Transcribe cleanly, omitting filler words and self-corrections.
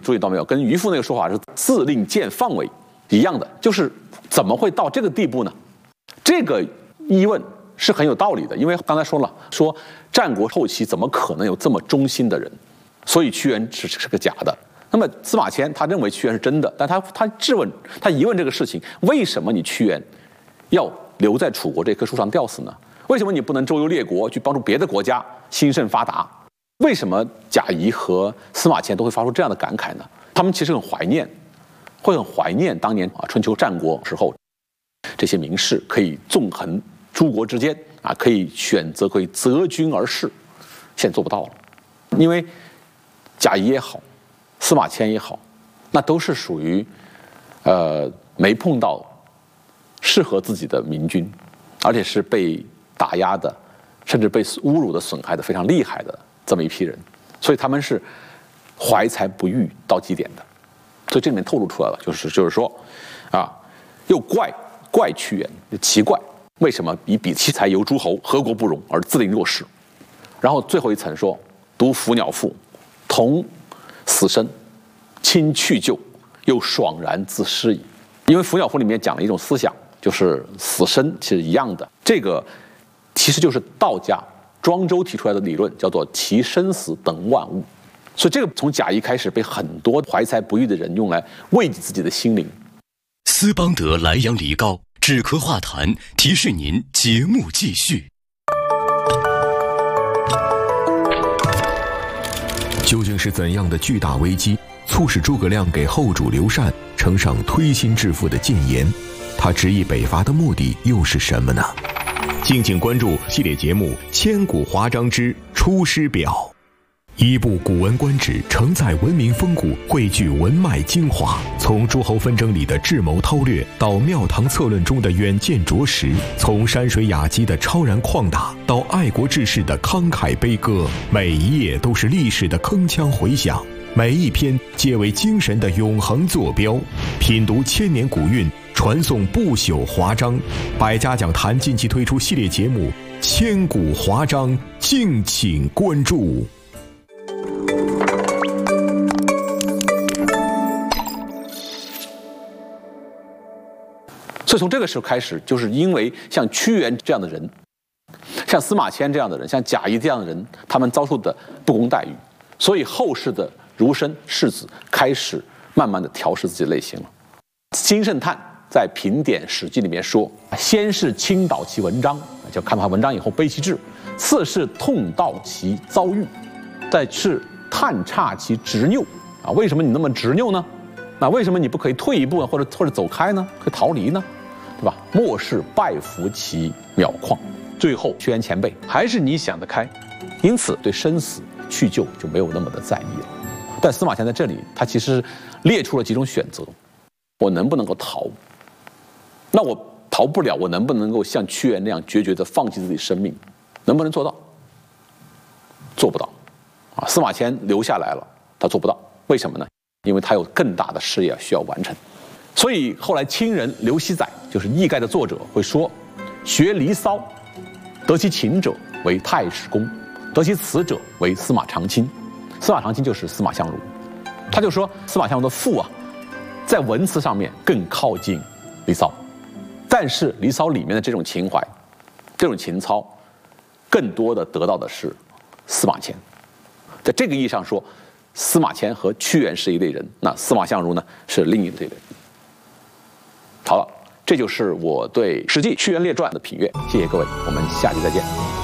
注意到没有？跟渔夫那个说法是自令见范围一样的，就是怎么会到这个地步呢？这个疑问是很有道理的，因为刚才说了，说战国后期怎么可能有这么忠心的人？所以屈原是个假的。那么司马迁他认为屈原是真的，但他质问他疑问这个事情：为什么你屈原要留在楚国这棵树上吊死呢？为什么你不能周游列国去帮助别的国家兴盛发达？为什么贾谊和司马迁都会发出这样的感慨呢？他们其实很怀念当年春秋战国时候这些名士可以纵横诸国之间可以选择，可以择君而事，现在做不到了。因为贾谊也好，司马迁也好，那都是属于没碰到适合自己的明君，而且是被打压的，甚至被侮辱的、损害的非常厉害的这么一批人，所以他们是怀才不遇到极点的。所以这里面透露出来了，就是说又怪屈原，奇怪为什么以彼其才游诸侯，何国不容而自令弱势？然后最后一层说，独伏鸟腹，同死生，亲去就，又爽然自失矣。因为《伏鸟赋》里面讲了一种思想，就是死生其实一样的，这个其实就是道家庄周提出来的理论，叫做其生死等万物。所以这个从贾谊开始被很多怀才不遇的人用来慰藉自己的心灵。 斯邦德莱阳梨膏止咳化痰，提示您节目继续。 究竟是怎样的巨大危机，促使诸葛亮给后主刘禅呈上推心置腹的谏言？他执意北伐的目的又是什么呢？敬请关注系列节目《千古华章之出师表》，一部《古文观止》，承载文明风骨，汇聚文脉精华。从诸侯纷争里的智谋韬略，到庙堂策论中的远见卓识；从山水雅集的超然旷达，到爱国志士的慷慨悲歌，每一页都是历史的铿锵回响，每一篇皆为精神的永恒坐标。品读千年古韵，传颂不朽华章。百家讲坛近期推出系列节目《千古华章》，敬请关注。 所以从这个时候开始，就是因为像屈原这样的人，像司马迁这样的人，像贾谊这样的人，他们遭受的不公待遇，所以后世的儒生士子开始慢慢的调试自己的内心了。金圣叹在评点《史记》里面说：“先是倾倒其文章，就看完文章以后背其志；次是痛悼其遭遇，再是探察其执拗。为什么你那么执拗呢？那为什么你不可以退一步或者走开呢？可以逃离呢？对吧？末是拜服其渺旷。最后，屈原前辈还是你想得开，因此对生死去就没有那么的在意了。但司马迁在这里，他其实列出了几种选择：我能不能够逃？那我逃不了，我能不能够像屈原那样决绝地放弃自己生命？能不能做到？做不到。司马迁留下来了，他做不到。为什么呢？因为他有更大的事业需要完成。所以后来清人刘熙载，就是《易概》的作者，会说：学离骚，得其勤者为太史公，得其辞者为司马长卿。司马长卿就是司马相如。他就说司马相如的赋在文辞上面更靠近离骚，但是离骚里面的这种情怀，这种情操，更多的得到的是司马迁。在这个意义上说，司马迁和屈原是一类人，那司马相如呢是另一类人。好了，这就是我对《史记·屈原列传》的评阅，谢谢各位，我们下期再见。